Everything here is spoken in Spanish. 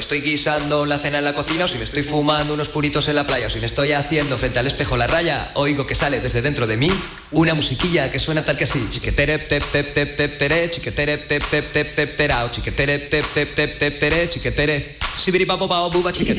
estoy guisando la cena en la cocina, o si me estoy fumando unos puritos en la playa, o si me estoy haciendo frente al espejo la raya, oigo que sale desde dentro de mí una musiquilla que suena tal que así. Chiquetere, tep, tep, tep, tep, tere, chiquetere, tep, tep, tep, tep, terao, chiquetere, tep, tep, tep, tep, tere, chiquetere, sibiri, papo, pao, buba, chiquetere.